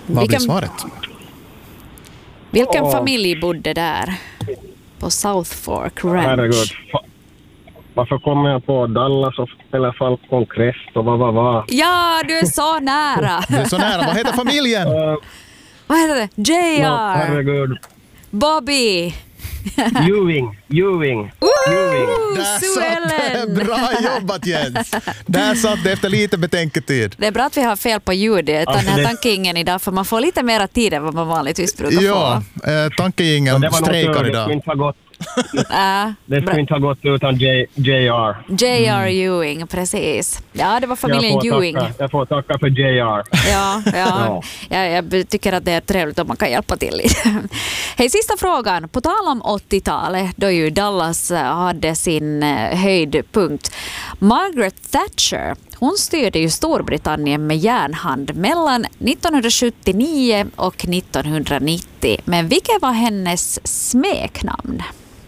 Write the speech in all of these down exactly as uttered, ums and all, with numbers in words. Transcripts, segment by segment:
Vad Vilken, blir svaret? vilken Åh. familj bodde där? På South Fork Ranch. Herregud. Fa- Varför kommer jag på Dallas och, eller Falcon Crest och vad vad vad? Ja, du är så nära. Du är så nära. Vad heter familjen? Uh, Vad heter det? J no, R. herregud. Bobby. Ewing, Ewing, Ewing. Där Sue satt det. Ellen. Bra jobbat, Jens. Där satt det efter lite betänketid. Det är bra att vi har fel på ljud utan Alltså, den här det- tankingen idag för man får lite mer tid än vad man vanligtvis brukar Ja, få. eh, tankegängen Det var nog strejkar tur, det idag. skulle inte ha gått, Äh, det skulle inte ha gått utan J, J R. J R Ewing, precis. Ja, det var familjen jag får Ewing. Tacka, jag får tacka för J R. Ja, ja. Ja. Jag, jag tycker att det är trevligt om man kan hjälpa till lite. Hej, sista frågan. På tal om åttiotalet, då ju Dallas hade sin eh, höjdpunkt. Margaret Thatcher, hon styrde ju Storbritannien med järnhand mellan nittonhundrasjuttionio och nittonhundranittio. Men vilket var hennes smeknamn?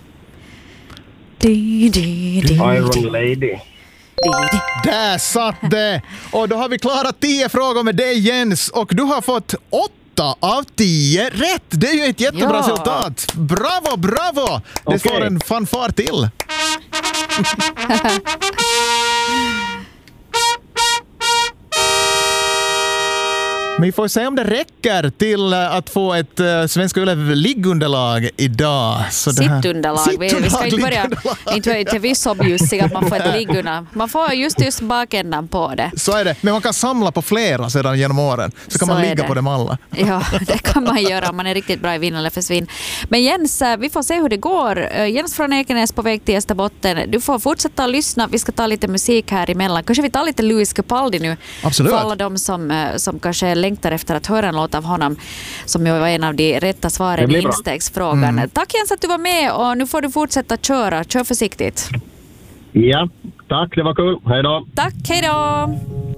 Di, di, di, Iron di, Lady. di, di. Där satt det! Och då har vi klarat tio frågor med dig, Jens. Och du har fått åtta av tio rätt. Det är ju ett jättebra Ja. resultat. Bravo, bravo! Det Okej. får en fanfar till. Men vi får se om det räcker till eh, att få ett uh, Svenska Yle liggunderlag idag. Så det här- Sittunderlag. Vi, vi ska inte börja, liggunderlag. inte, inte vi så bjussiga att man får ett liggunderlag. Man får just just bakändan på det. Så är det. Men man kan samla på flera sedan genom åren. Så kan Så man är ligga det. på dem alla. Ja, det kan man göra om man är riktigt bra i vinn eller försvinn. Men Jens, vi får se hur det går. Jens från Ekenäs på väg till Österbotten. Du får fortsätta att lyssna. Vi ska ta lite musik här emellan. Kanske vi tar lite Louis Capaldi nu. Absolut. För alla de som, som kanske längtar efter att höra en låt av honom, som ju var en av de rätta Det svaren i blir bra. instegsfrågan. Mm. Tack Jens att du var med och nu får du fortsätta köra. Kör försiktigt. Ja, tack, det var kul. Hej då. Tack, hej då!